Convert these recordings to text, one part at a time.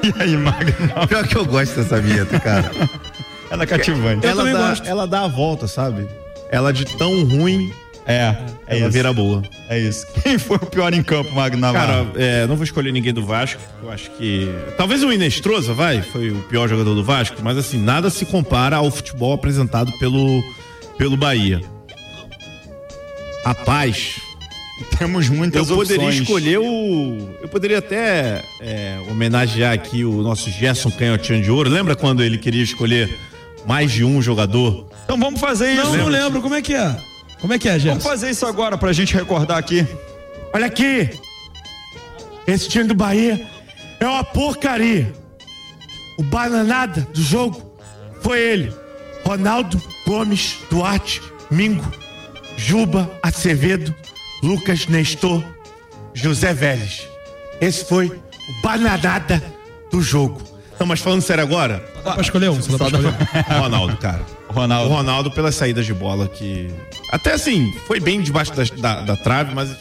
E aí, Magno? Pior que eu gosto dessa vinheta, cara. Ela é cativante. Ela dá a volta, sabe? Ela de tão ruim, ela vira boa. É isso. Quem foi o pior em campo, Magno Navarro? Cara, não vou escolher ninguém do Vasco. Eu acho que... Talvez o Inestrosa, foi o pior jogador do Vasco. Mas assim, nada se compara ao futebol apresentado pelo Bahia. Rapaz... Temos muitas opções. Poderia escolher eu poderia até homenagear aqui o nosso Gerson Canhotinho de Ouro. Lembra quando ele queria escolher mais de um jogador? Então vamos fazer isso. Não lembro, como é que é? Como é que é, Gerson? Vamos fazer isso agora pra gente recordar aqui. Olha aqui, esse time do Bahia é uma porcaria. O bananada do jogo foi ele, Ronaldo Gomes Duarte Mingo, Juba Acevedo, Lucas Nestor, José Vélez. Esse foi o bananada do jogo. Não, mas falando sério agora... Dá pra escolher um, só dá pra escolher. Ronaldo, cara. O Ronaldo pelas saídas de bola que... Até assim, foi bem debaixo da trave, mas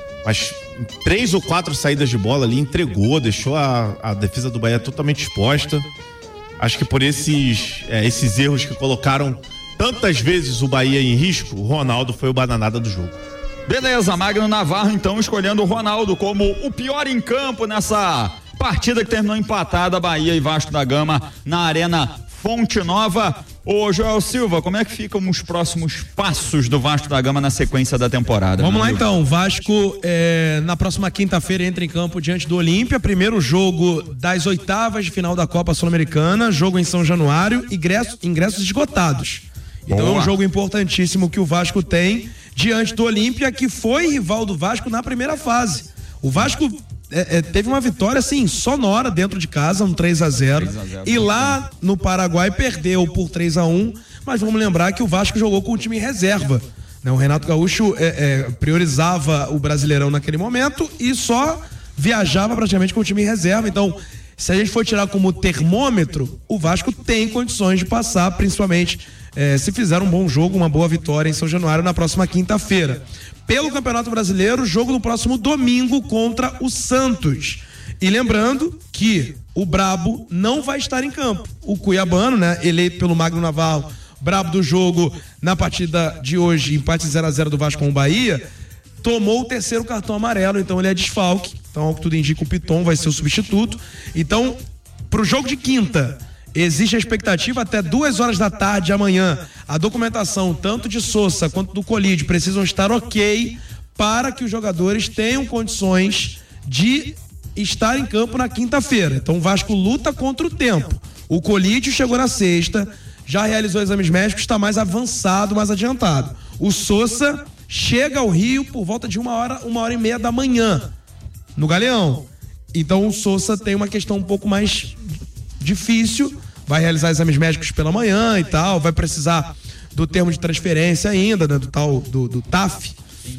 3 ou 4 saídas de bola ali entregou, deixou a defesa do Bahia totalmente exposta. Acho que por esses erros que colocaram tantas vezes o Bahia em risco, o Ronaldo foi o bananada do jogo. Beleza, Magno Navarro então escolhendo o Ronaldo como o pior em campo nessa partida que terminou empatada, Bahia e Vasco da Gama na Arena Fonte Nova. Ô Joel Silva, como é que ficam os próximos passos do Vasco da Gama na sequência da temporada? Vamos lá então, Vasco na próxima quinta-feira entra em campo diante do Olímpia, primeiro jogo das oitavas de final da Copa Sul-Americana, jogo em São Januário, ingressos esgotados. Então é um jogo importantíssimo que o Vasco tem diante do Olímpia, que foi rival do Vasco na primeira fase. O Vasco teve uma vitória assim, sonora dentro de casa, um 3-0, e lá no Paraguai perdeu por 3-1, mas vamos lembrar que o Vasco jogou com o time em reserva, né? O Renato Gaúcho priorizava o Brasileirão naquele momento e só viajava praticamente com o time em reserva. Então, se a gente for tirar como termômetro, o Vasco tem condições de passar, principalmente se fizer um bom jogo, uma boa vitória em São Januário na próxima quinta-feira. Pelo Campeonato Brasileiro, jogo no próximo domingo contra o Santos. E lembrando que o Brabo não vai estar em campo. O cuiabano, né, eleito pelo Magno Navarro, brabo do jogo na partida de hoje, empate 0-0 do Vasco com o Bahia, tomou o terceiro cartão amarelo, então ele é desfalque. Então, ao que tudo indica, o Piton vai ser o substituto. Então, pro jogo de quinta, existe a expectativa até 2h da tarde amanhã. A documentação, tanto de Sousa quanto do Colídio, precisam estar ok para que os jogadores tenham condições de estar em campo na quinta-feira. Então o Vasco luta contra o tempo. O Colídio chegou na sexta, já realizou exames médicos, está mais avançado, mais adiantado. O Sousa chega ao Rio por volta de 1h30 da manhã, no Galeão. Então o Sousa tem uma questão um pouco mais difícil, vai realizar exames médicos pela manhã e tal, vai precisar do termo de transferência ainda, né, do tal do TAF,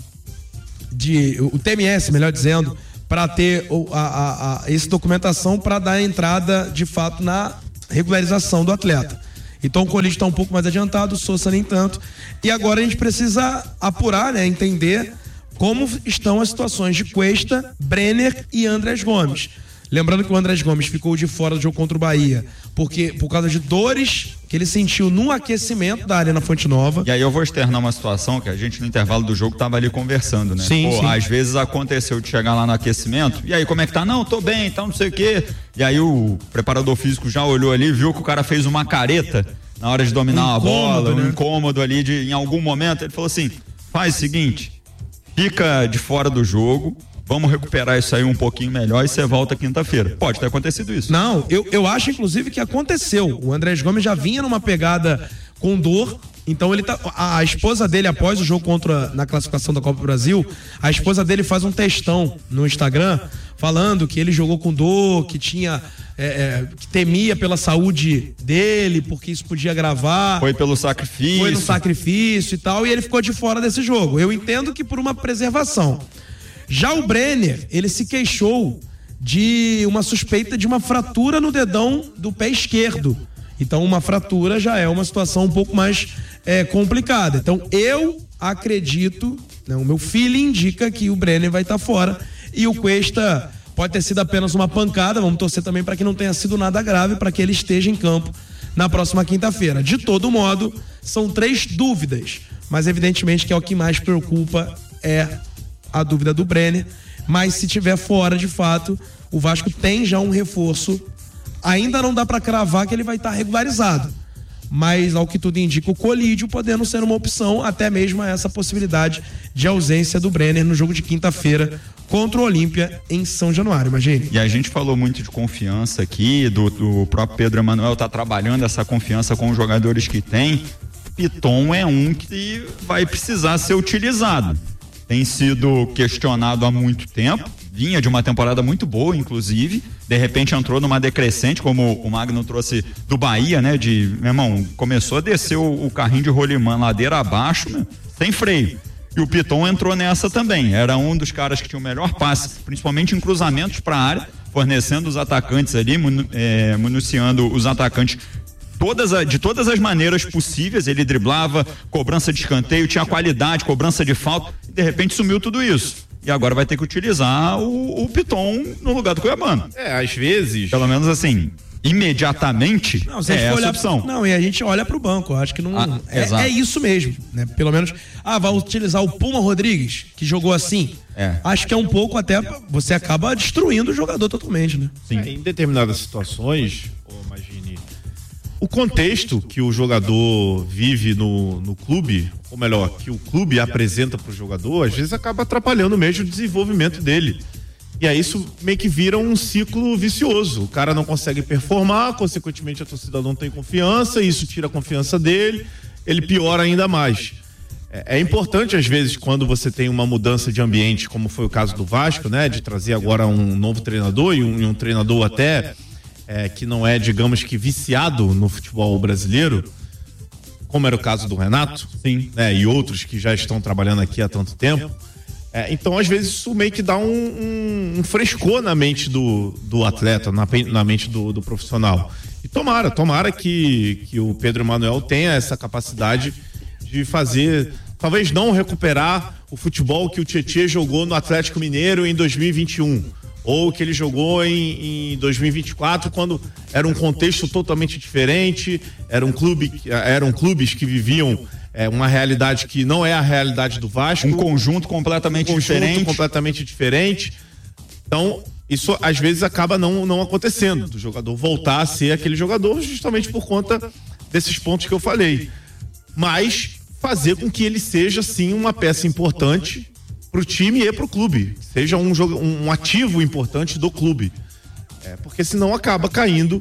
o TMS, melhor dizendo, para ter essa documentação para dar entrada de fato na regularização do atleta. Então o Colídio está um pouco mais adiantado, o Sousa nem tanto. E agora a gente precisa apurar, né, entender como estão as situações de Cuesta, Brenner e Andrés Gomes. Lembrando que o Andrés Gomes ficou de fora do jogo contra o Bahia por causa de dores que ele sentiu no aquecimento da Arena Fonte Nova. E aí eu vou externar uma situação que a gente no intervalo do jogo tava ali conversando, né? Sim. Às vezes aconteceu de chegar lá no aquecimento, e aí como é que tá? Não, tô bem, então não sei o quê. E aí o preparador físico já olhou ali, viu que o cara fez uma careta na hora de dominar a bola, um incômodo ali em algum momento. Ele falou assim, faz o seguinte, fica de fora do jogo, vamos recuperar isso aí um pouquinho melhor e você volta quinta-feira. Pode ter acontecido isso. Não, eu acho inclusive que aconteceu. O Andrés Gomes já vinha numa pegada com dor, então a esposa dele, após o jogo na classificação da Copa do Brasil, a esposa dele faz um textão no Instagram falando que ele jogou com dor, que tinha que temia pela saúde dele, porque isso podia agravar. Foi pelo sacrifício. Foi no sacrifício e tal, e ele ficou de fora desse jogo. Eu entendo que por uma preservação. Já o Brenner, ele se queixou de uma suspeita de uma fratura no dedão do pé esquerdo. Então, uma fratura já é uma situação um pouco mais complicada. Então, eu acredito, né, o meu feeling indica que o Brenner vai estar fora e o Cuesta pode ter sido apenas uma pancada, vamos torcer também para que não tenha sido nada grave, para que ele esteja em campo na próxima quinta-feira. De todo modo, são 3 dúvidas, mas evidentemente que é o que mais preocupa é a dúvida do Brenner, mas se tiver fora de fato, o Vasco tem já um reforço, ainda não dá para cravar que ele vai estar regularizado, mas ao que tudo indica, o Colídio podendo ser uma opção, até mesmo essa possibilidade de ausência do Brenner no jogo de quinta-feira contra o Olímpia em São Januário, imagine. E a gente falou muito de confiança aqui, do próprio Pedro Emanuel tá trabalhando essa confiança com os jogadores que tem. Piton é um que vai precisar ser utilizado. Tem sido questionado há muito tempo, vinha de uma temporada muito boa, inclusive, de repente entrou numa decrescente, como o Magno trouxe do Bahia, né, meu irmão, começou a descer o carrinho de rolimã ladeira abaixo, né, sem freio. E o Piton entrou nessa também, era um dos caras que tinha o melhor passe, principalmente em cruzamentos para a área, fornecendo os atacantes ali, municiando os atacantes de todas as maneiras possíveis. Ele driblava, cobrança de escanteio, tinha qualidade, cobrança de falta, e de repente sumiu tudo isso. E agora vai ter que utilizar o Piton no lugar do Cuiabano. Às vezes. Pelo menos assim, imediatamente, não, se a gente essa olhar, opção. Não, e a gente olha pro banco, acho que não. É isso mesmo, né? Pelo menos. Vai utilizar o Puma Rodrigues, que jogou assim. Acho que é um pouco até. Você acaba destruindo o jogador totalmente, né? Sim. Em determinadas situações, imagine, o contexto que o jogador vive no clube, ou melhor, que o clube apresenta para o jogador, às vezes acaba atrapalhando mesmo o desenvolvimento dele. E aí isso meio que vira um ciclo vicioso. O cara não consegue performar, consequentemente a torcida não tem confiança, isso tira a confiança dele, ele piora ainda mais. É importante, às vezes, quando você tem uma mudança de ambiente, como foi o caso do Vasco, né, de trazer agora um novo treinador e um treinador até que não é, digamos que, viciado no futebol brasileiro, como era o caso do Renato, sim, né, e outros que já estão trabalhando aqui há tanto tempo. Então, às vezes, isso meio que dá um frescor na mente do atleta, na mente do profissional. E tomara que o Pedro Emanuel tenha essa capacidade de fazer, talvez não recuperar o futebol que o Tietê jogou no Atlético Mineiro em 2021, ou que ele jogou em 2024, quando era um contexto totalmente diferente, eram clubes que viviam uma realidade que não é a realidade do Vasco. Um conjunto completamente diferente. Então, isso às vezes acaba não acontecendo, do jogador voltar a ser aquele jogador justamente por conta desses pontos que eu falei. Mas fazer com que ele seja, sim, uma peça importante pro time e pro clube. Seja um ativo importante do clube. Porque senão acaba caindo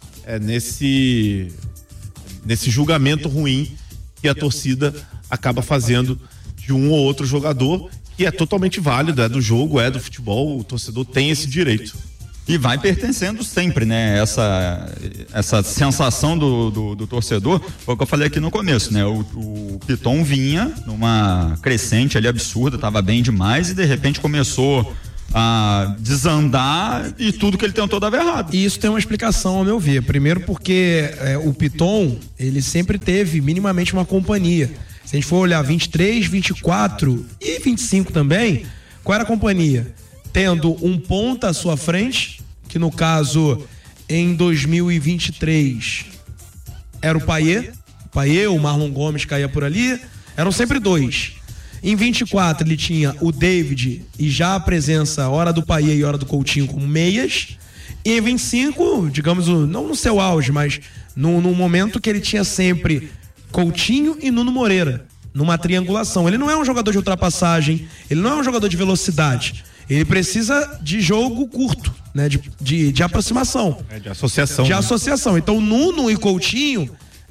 nesse julgamento ruim que a torcida acaba fazendo de um ou outro jogador, que é totalmente válido, é do jogo, é do futebol, o torcedor tem esse direito. E vai pertencendo sempre, né? Essa sensação do torcedor, foi o que eu falei aqui no começo, né? O Piton vinha numa crescente ali absurda, tava bem demais, e de repente começou a desandar e tudo que ele tentou dava errado. E isso tem uma explicação, ao meu ver. Primeiro porque o Piton, ele sempre teve minimamente uma companhia. Se a gente for olhar 23, 24 e 25 também, qual era a companhia? Tendo um ponta à sua frente, que no caso, em 2023, era o Payet, o Marlon Gomes caía por ali, eram sempre 2. Em 24 ele tinha o David e já a presença hora do Payet e hora do Coutinho como meias. E em 25, digamos, não no seu auge, mas no momento que ele tinha sempre Coutinho e Nuno Moreira, numa triangulação. Ele não é um jogador de ultrapassagem, ele não é um jogador de velocidade. Ele precisa de jogo curto, né? De aproximação. De associação. De associação. Então, Nuno e Coutinho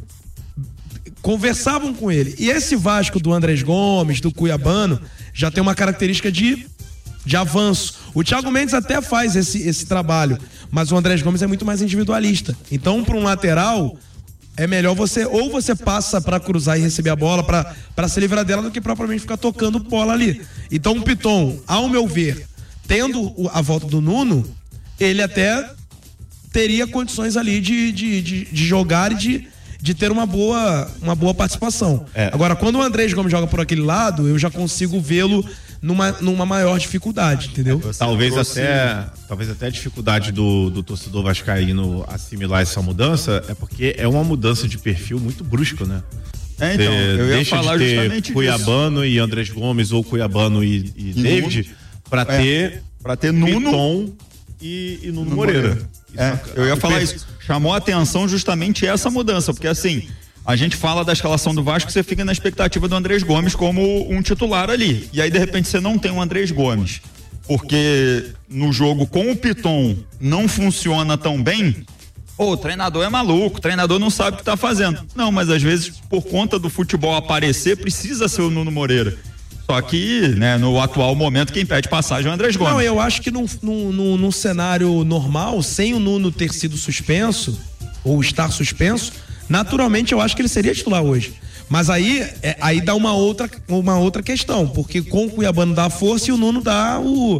conversavam com ele. E esse Vasco do Andrés Gomes, do Cuiabano, já tem uma característica de avanço. O Thiago Mendes até faz esse trabalho, mas o Andrés Gomes é muito mais individualista. Então, para um lateral, é melhor você passa para cruzar e receber a bola, para se livrar dela, do que propriamente ficar tocando bola ali. Então o Piton, ao meu ver, tendo a volta do Nuno, ele até teria condições ali de jogar e de ter uma boa participação. Agora, quando o Andrés Gomes joga por aquele lado, eu já consigo vê-lo numa maior dificuldade, entendeu? Talvez até a dificuldade do torcedor vascaíno assimilar essa mudança é porque é uma mudança de perfil muito brusco, né? Então, eu ia falar justamente Cuiabano disso. E Andrés Gomes, ou Cuiabano e David, para ter Nuno Piton e Nuno Moreira. Eu ia falar isso. Chamou a atenção justamente essa mudança, porque assim, a gente fala da escalação do Vasco, você fica na expectativa do Andrés Gomes como um titular ali. E aí, de repente, você não tem o Andrés Gomes. Porque no jogo com o Piton não funciona tão bem. O treinador é maluco, o treinador não sabe o que tá fazendo. Não, mas às vezes, por conta do futebol aparecer, precisa ser o Nuno Moreira. Só que, né, no atual momento, quem pede passagem é o Andrés Gomes. Não, eu acho que num cenário normal, sem o Nuno ter sido suspenso, ou estar suspenso, naturalmente eu acho que ele seria titular hoje. Mas aí dá uma outra questão, porque com o Cuiabano dá a força e o Nuno dá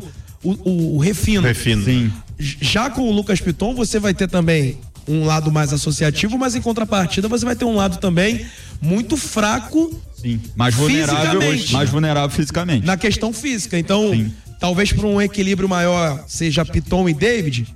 o refino. Sim. Já com o Lucas Piton, você vai ter também um lado mais associativo, mas em contrapartida você vai ter um lado também muito fraco. Sim, mais vulnerável fisicamente. Na questão física. Então, talvez para um equilíbrio maior seja Piton e David.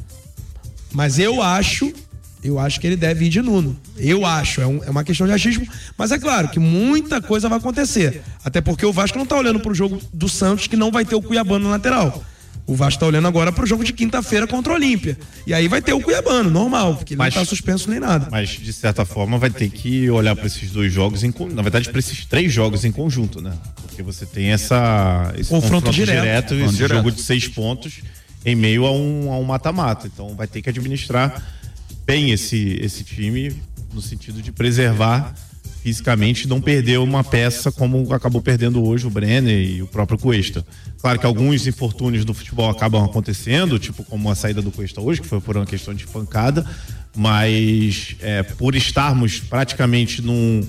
Mas eu acho que ele deve ir de Nuno. Eu acho, é uma questão de achismo, mas é claro que muita coisa vai acontecer. Até porque o Vasco não tá olhando pro jogo do Santos, que não vai ter o Cuiabano na lateral. O Vasco tá olhando agora pro jogo de quinta-feira contra o Olímpia. E aí vai ter o Cuiabano, normal, porque ele não tá suspenso nem nada. Mas, de certa forma, vai ter que olhar para esses dois jogos, na verdade, para esses 3 jogos em conjunto, né? Porque você tem esse confronto direto, esse jogo de 6 pontos em meio a um mata-mata. Então vai ter que administrar bem esse time, no sentido de preservar fisicamente, não perder uma peça como acabou perdendo hoje o Brenner e o próprio Cuesta. Claro que alguns infortúnios do futebol acabam acontecendo, tipo como a saída do Cuesta hoje, que foi por uma questão de pancada, mas por estarmos praticamente num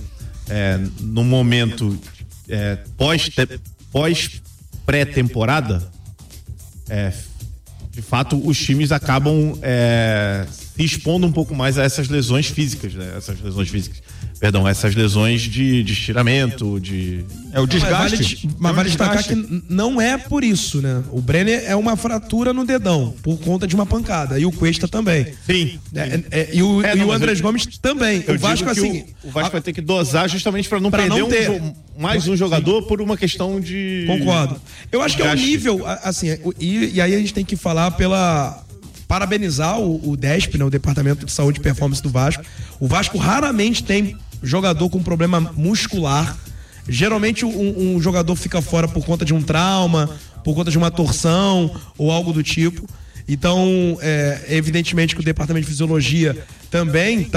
momento pós-pré-temporada, de fato os times acabam se expondo um pouco mais a essas lesões físicas, né? Essas lesões de estiramento, o desgaste. Mas vale destacar que não é por isso, né? O Brenner é uma fratura no dedão, por conta de uma pancada. E o Cuesta também. Sim. E o Andrés Gomes também. O Vasco, assim... O Vasco vai ter que dosar justamente para não perder mais um jogador por uma questão de... Concordo. Eu acho que é um nível, assim, e aí a gente tem que falar parabenizar o DESP, né, o Departamento de Saúde e Performance do Vasco. O Vasco raramente tem jogador com problema muscular. Geralmente um jogador fica fora por conta de um trauma, por conta de uma torção ou algo do tipo. Então, evidentemente que o Departamento de Fisiologia também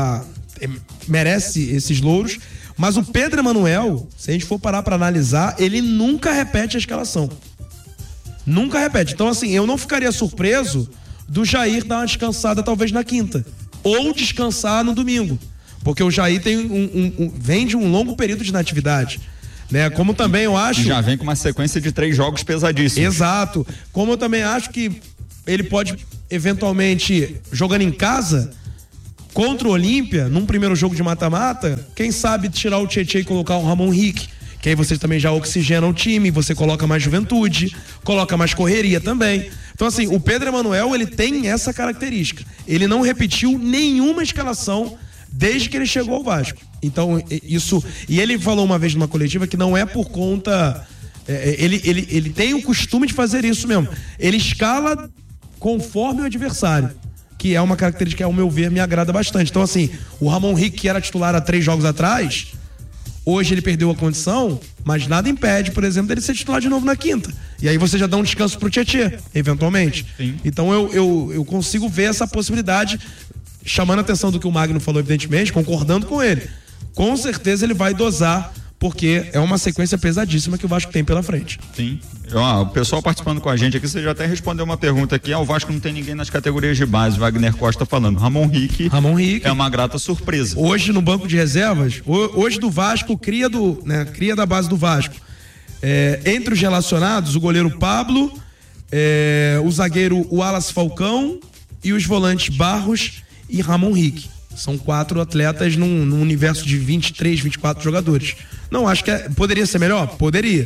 merece esses louros. Mas o Pedro Emanuel, se a gente for parar para analisar, ele nunca repete a escalação. Nunca repete. Então, assim, eu não ficaria surpreso do Jair dar uma descansada talvez na quinta. Ou descansar no domingo. Porque o Jair vem de um longo período de inatividade. Né? Como também eu acho... Já vem com uma sequência de 3 jogos pesadíssimos. Exato. Como eu também acho que ele pode, eventualmente, jogando em casa, contra o Olímpia, num primeiro jogo de mata-mata, quem sabe tirar o Tietê e colocar o Ramon Henrique. Que aí você também já oxigena o time, você coloca mais juventude, coloca mais correria também. Então, assim, o Pedro Emanuel, ele tem essa característica. Ele não repetiu nenhuma escalação desde que ele chegou ao Vasco. Então, isso... E ele falou uma vez numa coletiva que não é por conta... Ele tem o costume de fazer isso mesmo. Ele escala conforme o adversário, que é uma característica que, ao meu ver, me agrada bastante. Então, assim, o Ramon Henrique, que era titular há 3 jogos atrás... Hoje ele perdeu a condição, mas nada impede, por exemplo, dele ser titular de novo na quinta. E aí você já dá um descanso pro Tietê, eventualmente. Sim. Então eu consigo ver essa possibilidade, chamando a atenção do que o Magno falou, evidentemente, concordando com ele. Com certeza ele vai dosar, porque é uma sequência pesadíssima que o Vasco tem pela frente. Sim. O pessoal participando com a gente aqui, você já até respondeu uma pergunta aqui. O Vasco não tem ninguém nas categorias de base. Wagner Costa falando. Ramon Henrique é uma grata surpresa. Hoje no banco de reservas, hoje do Vasco, cria da base do Vasco. Entre os relacionados, o goleiro Pablo, o zagueiro Wallace Falcão e os volantes Barros e Ramon Henrique. São 4 atletas num universo de 23, 24 jogadores. Não, acho que poderia ser melhor? Poderia.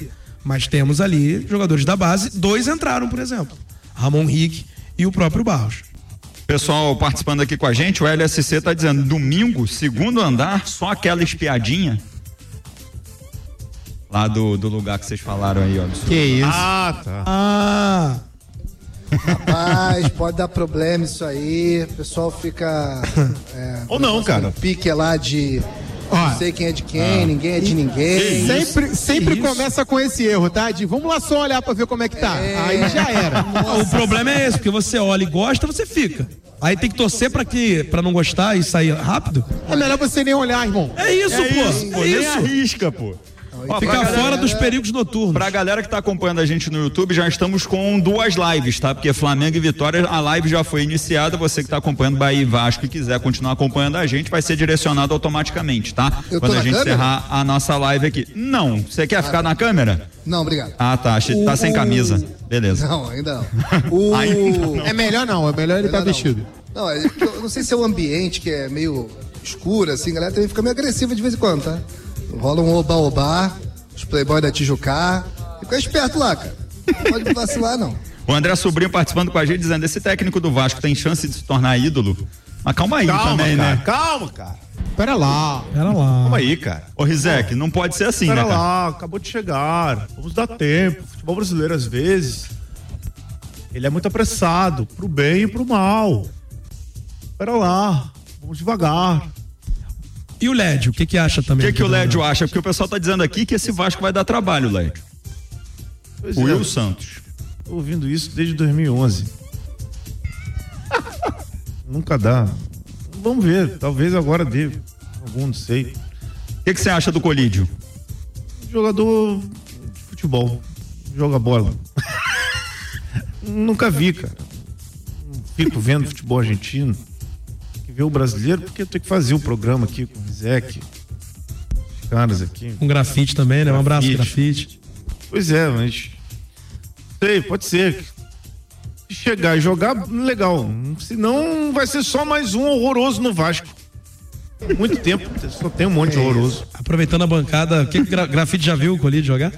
Mas temos ali jogadores da base, 2 entraram, por exemplo. Ramon Henrique e o próprio Barros. Pessoal participando aqui com a gente, o LSC tá dizendo, domingo, segundo andar, só aquela espiadinha. Lá do lugar que vocês falaram aí, ó. Que isso? Ah, tá. Rapaz, pode dar problema isso aí. O pessoal fica. Ou não, cara. Pique lá de. Não sei quem é de quem, ninguém é de ninguém. Sempre começa com esse erro, tá? De vamos lá só olhar pra ver como é que tá. Aí já era. O problema é esse, porque você olha e gosta, você fica. Aí tem que torcer pra não gostar e sair rápido. É melhor você nem olhar, irmão. É isso, pô. Nem arrisca, pô. Ó, fica fora dos perigos noturnos. Pra galera que tá acompanhando a gente no YouTube, já estamos com 2 lives, tá? Porque Flamengo e Vitória, a live já foi iniciada. Você que tá acompanhando Bahia e Vasco e quiser continuar acompanhando a gente, vai ser direcionado automaticamente, tá? Quando a gente encerrar a nossa live aqui. Não, você quer ficar na câmera? Não, obrigado. Ah, tá. Tá sem camisa. Beleza. Não, ainda não. Ainda não. É melhor ele tá vestido. Não, eu não sei se é o ambiente que é meio escuro, assim, a galera também fica meio agressiva de vez em quando, tá? Rola um oba-oba, os playboys da Tijucá. Fica esperto lá, cara. Não pode vacilar, não. O André Sobrinho participando com a gente, dizendo, esse técnico do Vasco tem chance de se tornar ídolo? Mas calma aí também, cara, né? Calma, cara. Pera lá. Calma aí, cara. Ô, Rizek, não pode ser assim, Pera né, cara? lá, acabou de chegar. Vamos dar tempo. O futebol brasileiro, às vezes, ele é muito apressado, pro bem e pro mal. Pera lá, vamos devagar. E o Lédio, o que acha também? O que o Lédio acha? Porque o pessoal tá dizendo aqui que esse Vasco vai dar trabalho, Lédio. O Will Santos. Tô ouvindo isso desde 2011. Nunca dá. Vamos ver, talvez agora dê. Algum, não sei. O que você acha do Colídio? Jogador de futebol. Joga bola. Nunca vi, cara. Não fico vendo futebol argentino. Ver o brasileiro, porque eu tenho que fazer o programa aqui com o Rizek, os caras aqui. Com grafite também, né? Um abraço, grafite. Pois é, mas sei, pode ser. Se chegar e jogar, legal. Senão vai ser só mais um horroroso no Vasco. Muito tempo, só tem um monte de horroroso. Aproveitando a bancada, o que grafite já viu o Colídio jogar?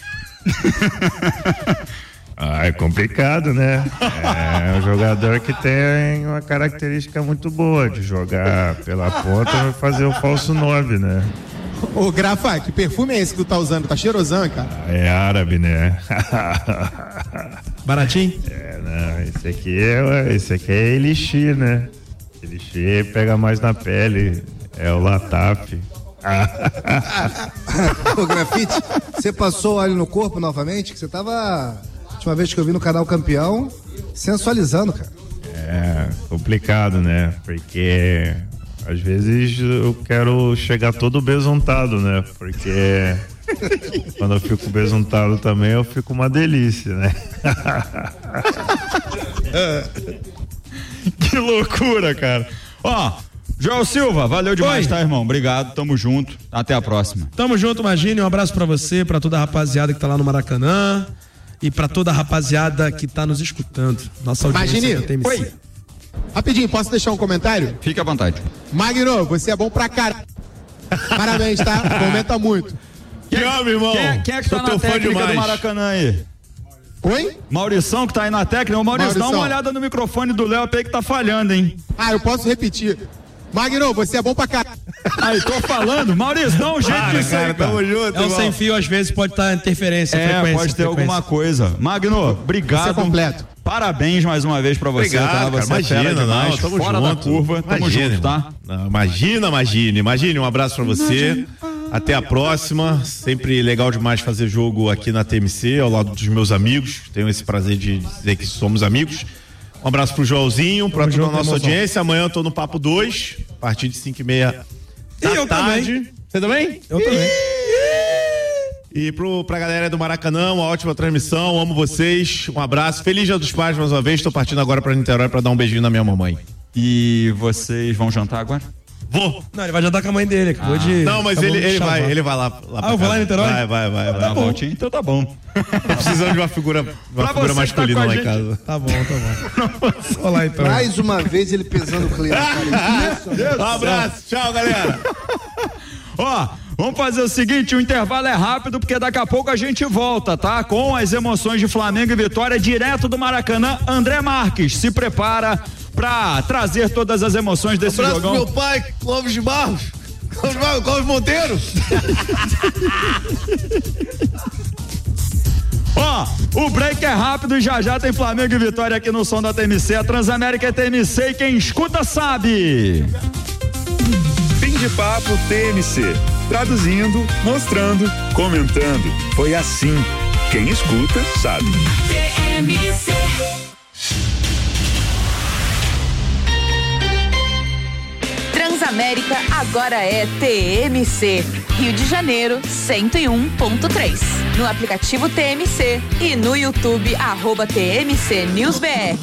É complicado, né? É um jogador que tem uma característica muito boa de jogar pela ponta e fazer o falso 9, né? Ô, Grafa, que perfume é esse que tu tá usando? Tá cheirosão, cara? É árabe, né? Baratinho? Não, esse aqui é Elixir, né? Elixir pega mais na pele, é o Lataf. Ô, Grafite, você passou óleo no corpo novamente? Que você tava... Última vez que eu vi no canal Campeão, sensualizando, cara. É complicado, né? Porque às vezes eu quero chegar todo besuntado, né? Porque quando eu fico besuntado também eu fico uma delícia, né? Que loucura, cara. Ó, Joel Silva, valeu demais, tá, irmão? Obrigado, tamo junto. Até a próxima. Tamo junto, Imagine. Um abraço pra você, pra toda a rapaziada que tá lá no Maracanã. E pra toda a rapaziada que tá nos escutando. Nossa audiência da TMC. Oi. Rapidinho, posso deixar um comentário? Fique à vontade. Magno, você é bom pra caralho. Parabéns, tá? Comenta muito. Te amo, irmão. Quem é que tá na técnica do Maracanã aí? Oi? Maurição que tá aí na técnica. Ô, Maurício, dá uma olhada no microfone do Léo, que tá falhando, hein? Eu posso repetir. Magno, você é bom pra caralho. Aí, tô falando. Maurício, dá um jeito disso aí, cara. Tamo junto, É o sem fio, às vezes pode estar interferência, frequência. Pode ter alguma coisa. Magno, obrigado. Você é completo. Parabéns mais uma vez pra você. Obrigado, tá? Você cara. Imagina, demais, tamo fora junto. da curva. Tamo junto, tá? Não, imagine. Um abraço pra você. Até a próxima. Sempre legal demais fazer jogo aqui na TMC, ao lado dos meus amigos. Tenho esse prazer de dizer que somos amigos. Um abraço pro Joelzinho, pra toda a nossa audiência. Amanhã eu tô no Papo 2, a partir de 5h30 da tarde. Também. Você também? Eu também. E pra galera do Maracanã, uma ótima transmissão. Amo vocês. Um abraço. Feliz Dia dos Pais mais uma vez. Tô partindo agora pra Niterói pra dar um beijinho na minha mamãe. E vocês vão jantar agora? Vou. Não, ele vai jantar com a mãe dele. Acabou de. Não, mas ele vai lá. Eu vou lá em Niterói? Vai. Dá uma voltinha? Então tá bom. Tô precisando de uma figura masculina tá lá em casa. Tá bom. Vou lá então. Mais uma vez ele pesando o cliente. Um abraço. Tchau, galera. Ó, Vamos fazer o seguinte, o intervalo é rápido porque daqui a pouco a gente volta, tá? Com as emoções de Flamengo e Vitória direto do Maracanã. André Marques se prepara pra trazer todas as emoções desse jogão. Meu pai, Clóvis de Barros. Clóvis Monteiro. Ó, o break é rápido e já tem Flamengo e Vitória aqui no som da TMC. A Transamérica é TMC e quem escuta sabe. Fim de papo TMC. Traduzindo, mostrando, comentando. Foi assim. Quem escuta sabe. TMC. Transamérica agora é TMC. Rio de Janeiro 101.3. No aplicativo TMC e no YouTube @TMC News BR.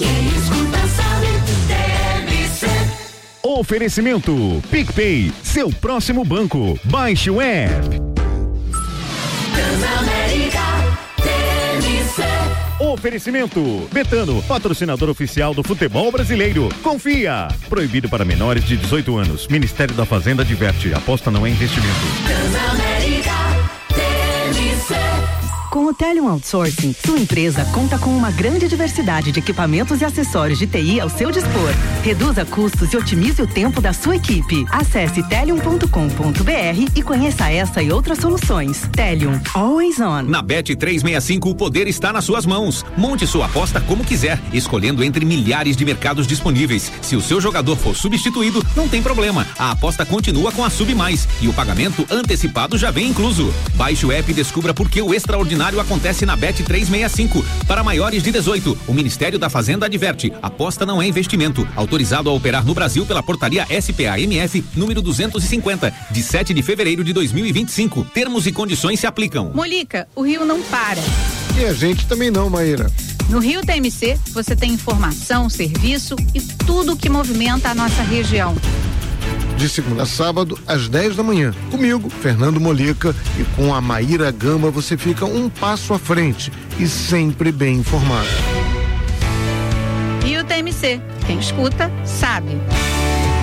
Oferecimento PicPay, seu próximo banco. Baixe o app. Transamérica TMC. Oferecimento Betano, patrocinador oficial do futebol brasileiro. Confia. Proibido para menores de 18 anos. Ministério da Fazenda adverte. Aposta não é investimento. Transamérica TMC. Com o Telium Outsourcing, sua empresa conta com uma grande diversidade de equipamentos e acessórios de TI ao seu dispor. Reduza custos e otimize o tempo da sua equipe. Acesse telium.com.br e conheça essa e outras soluções. Telium, always on. Na Bet365 o poder está nas suas mãos. Monte sua aposta como quiser, escolhendo entre milhares de mercados disponíveis. Se o seu jogador for substituído, não tem problema. A aposta continua com a Sub Mais e o pagamento antecipado já vem incluso. Baixe o app e descubra por que o extraordinário acontece na Bet365. Para maiores de 18, o Ministério da Fazenda adverte: aposta não é investimento. Autorizado a operar no Brasil pela portaria SPA-MF número 250, de 7 de fevereiro de 2025. Termos e condições se aplicam. Molica, o Rio não para. E a gente também não, Maíra. No Rio TMC, você tem informação, serviço e tudo que movimenta a nossa região. De segunda a sábado, às 10 da manhã. Comigo, Fernando Molica, e com a Maíra Gamba você fica um passo à frente e sempre bem informado. Rio TMC, quem escuta, sabe.